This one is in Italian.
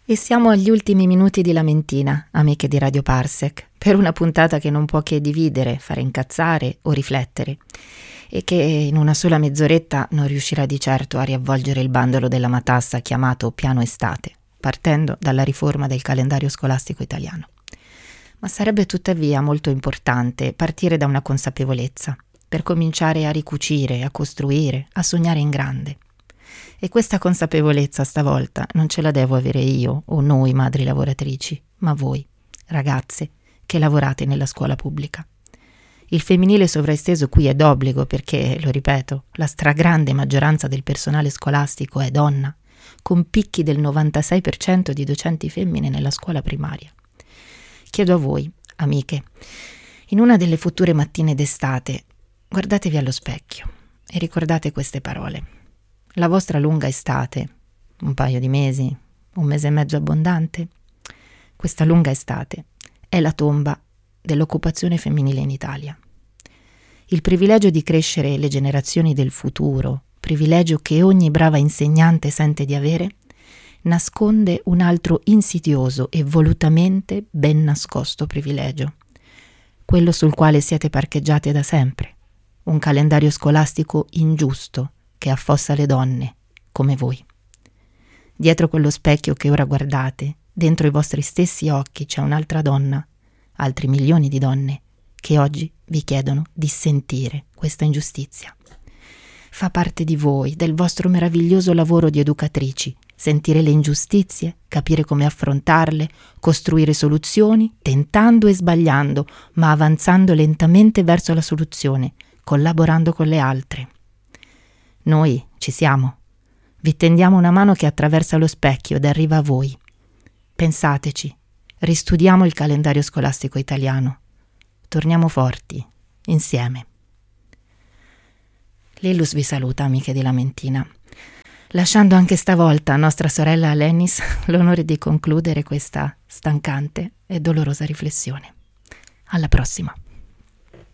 E siamo agli ultimi minuti di Lamentina, amiche di Radio Parsec, per una puntata che non può che dividere, fare incazzare o riflettere, e che in una sola mezz'oretta non riuscirà di certo a riavvolgere il bandolo della matassa chiamato Piano Estate, partendo dalla riforma del calendario scolastico italiano. Ma sarebbe tuttavia molto importante partire da una consapevolezza, per cominciare a ricucire, a costruire, a sognare in grande. E questa consapevolezza stavolta non ce la devo avere io o noi madri lavoratrici, ma voi, ragazze, che lavorate nella scuola pubblica. Il femminile sovraesteso qui è d'obbligo perché, lo ripeto, la stragrande maggioranza del personale scolastico è donna, con picchi del 96% di docenti femmine nella scuola primaria. Chiedo a voi, amiche, in una delle future mattine d'estate, guardatevi allo specchio e ricordate queste parole. La vostra lunga estate, un paio di mesi, un mese e mezzo abbondante, questa lunga estate è la tomba dell'occupazione femminile in Italia. Il privilegio di crescere le generazioni del futuro, privilegio che ogni brava insegnante sente di avere, nasconde un altro insidioso e volutamente ben nascosto privilegio, quello sul quale siete parcheggiate da sempre, un calendario scolastico ingiusto che affossa le donne, come voi. Dietro quello specchio che ora guardate, dentro i vostri stessi occhi c'è un'altra donna, altri milioni di donne, che oggi vi chiedono di sentire questa ingiustizia. Fa parte di voi, del vostro meraviglioso lavoro di educatrici, sentire le ingiustizie, capire come affrontarle, costruire soluzioni, tentando e sbagliando, ma avanzando lentamente verso la soluzione, collaborando con le altre. Noi ci siamo. Vi tendiamo una mano che attraversa lo specchio ed arriva a voi. Pensateci, ristudiamo il calendario scolastico italiano. Torniamo forti, insieme. Lillus vi saluta, amiche di Lamentina, lasciando anche stavolta a nostra sorella Lenis l'onore di concludere questa stancante e dolorosa riflessione. Alla prossima.